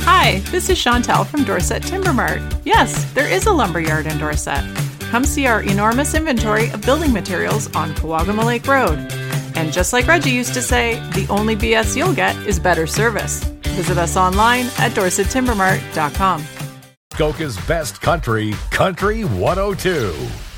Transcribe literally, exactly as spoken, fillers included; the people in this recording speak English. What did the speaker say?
Hi, this is Chantel from Dorset Timber Mart. Yes, there is a lumberyard in Dorset. Come see our enormous inventory of building materials on Kawagama Lake Road. And just like Reggie used to say, the only B S you'll get is better service. Visit us online at dorset timber mart dot com. Muskoka's best country, Country one oh two.